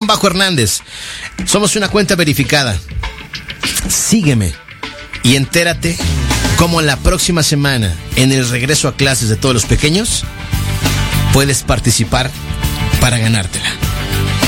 Hernández. Somos una cuenta verificada. Sígueme y entérate cómo la próxima semana, en el regreso a clases de todos los pequeños, puedes participar para ganártela.